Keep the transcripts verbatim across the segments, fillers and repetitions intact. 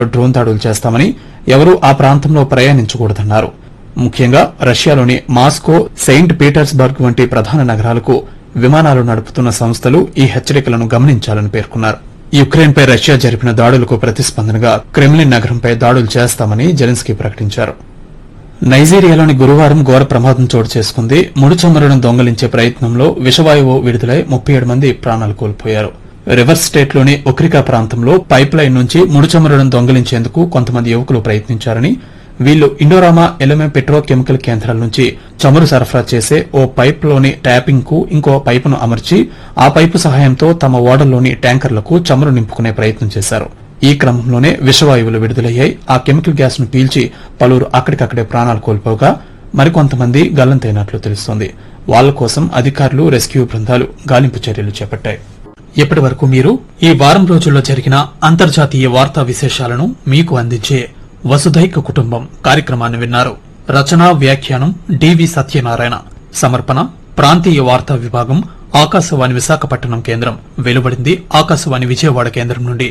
Drone దాడులు చేస్తామని ఎవరూ ఆ ప్రాంతంలో ప్రయాణించకూడదన్నారు. ముఖ్యంగా రష్యాలోని మాస్కో, సెయింట్ పీటర్స్బర్గ్ వంటి ప్రధాన నగరాలకు విమానాలు నడుపుతున్న సంస్థలు ఈ హెచ్చరికలను గమనించాలని పేర్కొన్నారు. యుక్రెయిన్పై రష్యా జరిపిన దాడులకు ప్రతిస్పందనగా క్రెమ్లిన్ నగరంపై దాడులు చేస్తామని జెలెన్స్కీ ప్రకటించారు. నైజీరియాలోని గురువారం ఘోర ప్రమాదం చోటు చేసుకుంది. ముడి చమురును దొంగలించే ప్రయత్నంలో విషవాయువు విడుదలై ముప్పై ఏడు మంది ప్రాణాలు కోల్పోయారు. రివర్స్ స్టేట్లోని ఒక్రికా ప్రాంతంలో పైప్ లైన్ నుంచి ముడి చమురును దొంగలించేందుకు కొంతమంది యువకులు ప్రయత్నించారని, వీళ్లు ఇండోరామా ఎల్ఎంఏ పెట్రోకెమికల్ కేంద్రాల నుంచి చమురు సరఫరా చేసే ఓ పైప్లోని ట్యాపింగ్ కు ఇంకో పైపును అమర్చి ఆ పైపు సహాయంతో తమ ఓడల్లోని ట్యాంకర్లకు చమురు నింపుకునే ప్రయత్నం చేశారు. ఈ క్రమంలోనే విషవాయువులు విడుదలయ్యాయి. ఆ కెమికల్ గ్యాస్ ను పీల్చి పలువురు అక్కడికక్కడే ప్రాణాలు కోల్పోగా మరికొంతమంది గల్లంతైనట్లు తెలుస్తోంది. వాళ్ల కోసం అధికారులు, రెస్క్యూ బృందాలు గాలింపు చర్యలు చేపట్టాయి. ఇప్పటి వరకు మీరు ఈ వారం రోజుల్లో జరిగిన అంతర్జాతీయ వార్తా విశేషాలను మీకు అందించే వసుధైక కుటుంబం కార్యక్రమాన్ని విన్నారు. రచనా వ్యాఖ్యానం డివి సత్యనారాయణ. సమర్పణ ప్రాంతీయ వార్తా విభాగం, ఆకాశవాణి విశాఖపట్నం కేంద్రం. వెలువడింది ఆకాశవాణి విజయవాడ కేంద్రం నుండి.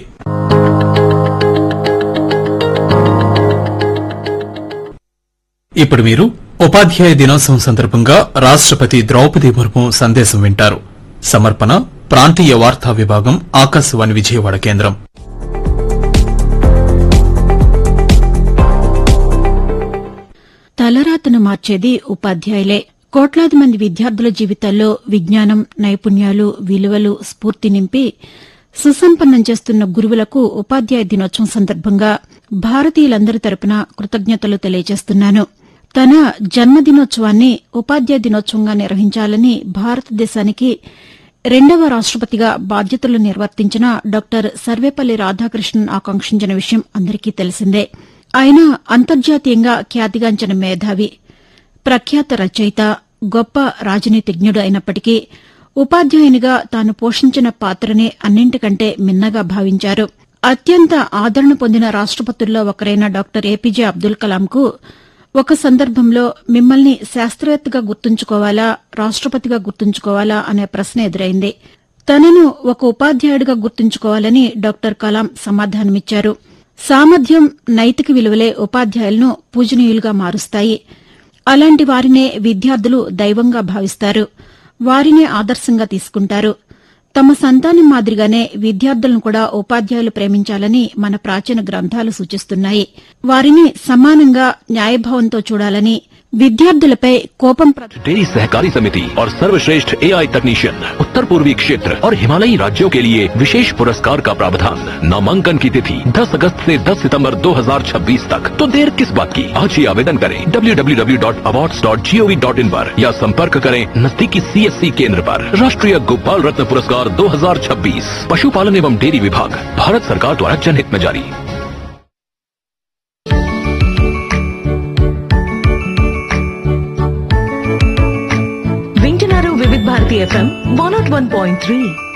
ఇప్పుడు మీరు ఉపాధ్యాయ దినోత్సవం సందర్భంగా రాష్టపతి ద్రౌపది ముర్ము సందేశం వింటారు. సమర్పణ ప్రాంతీయ వార్తా విభాగం, ఆకాశవాణి విజయవాడ కేంద్రం. తలరాతను మార్చేది ఉపాధ్యాయులే. కోట్లాది మంది విద్యార్థుల జీవితాల్లో విజ్ఞానం, నైపుణ్యాలు, విలువలు, స్ఫూర్తి నింపి సుసంపన్నం చేస్తున్న గురువులకు ఉపాధ్యాయ దినోత్సవం సందర్భంగా భారతీయులందరి తరపున కృతజ్ఞతలు తెలియజేస్తున్నాను. తన జన్మదినోత్సవాన్ని ఉపాధ్యాయ దినోత్సవంగా నిర్వహించాలని భారతదేశానికి రెండవ రాష్టపతిగా బాధ్యతలు నిర్వర్తించిన డాక్టర్ సర్వేపల్లి రాధాకృష్ణన్ ఆకాంక్షించిన విషయం అందరికీ తెలిసిందే. ఆయన అంతర్జాతీయంగా ఖ్యాతిగాంచిన మేధావి, ప్రఖ్యాత రచయిత, గొప్ప రాజనీతిజ్ఞుడు అయినప్పటికీ ఉపాధ్యాయునిగా తాను పోషించిన పాత్రనే అన్నింటికంటే మిన్నగా భావించారు. అత్యంత ఆదరణ పొందిన రాష్టపతుల్లో ఒకరైన డాక్టర్ ఏపీజే అబ్దుల్ కలాంకు ఒక సందర్భంలో మిమ్మల్ని శాస్త్రవేత్తగా గుర్తుంచుకోవాలా, రాష్టపతిగా గుర్తుంచుకోవాలా అనే ప్రశ్న ఎదురైంది. తనను ఒక ఉపాధ్యాయుడిగా గుర్తుంచుకోవాలని డాక్టర్ కలాం సమాధానమిచ్చారు. సామర్థ్యం, నైతిక విలువలే ఉపాధ్యాయులను పూజనీయులుగా మారుస్తాయి. అలాంటి వారినే విద్యార్థులు దైవంగా భావిస్తారు. వారినే ఆదర్శంగా తీసుకుంటారు. తమ సంతానం మాదిరిగానే విద్యార్థులను కూడా ఉపాధ్యాయులు ప్రేమించాలని మన ప్రాచీన గ్రంథాలు సూచిస్తున్నాయి. వారిని సమానంగా న్యాయభావంతో చూడాలని, विद्यार्थुलपై कोपम डेयरी सहकारी समिति और सर्वश्रेष्ठ एआई तकनीशियन उत्तर पूर्वी क्षेत्र और हिमालयी राज्यों के लिए विशेष पुरस्कार का प्रावधान। नामांकन की तिथि दस अगस्त से दस सितंबर दो हज़ार छब्बीस तक। तो देर किस बात की, आज ही आवेदन करें W W W dot awards dot G O V dot in पर या संपर्क करें नजदीकी सी एस सी केंद्र पर। राष्ट्रीय गोपाल रत्न पुरस्कार दो हज़ार छब्बीस पशुपालन एवं डेयरी विभाग, भारत सरकार द्वारा जनहित में जारी। विंटनारू विविध भारती एफ एम वन ओ वन पॉइंट थ्री।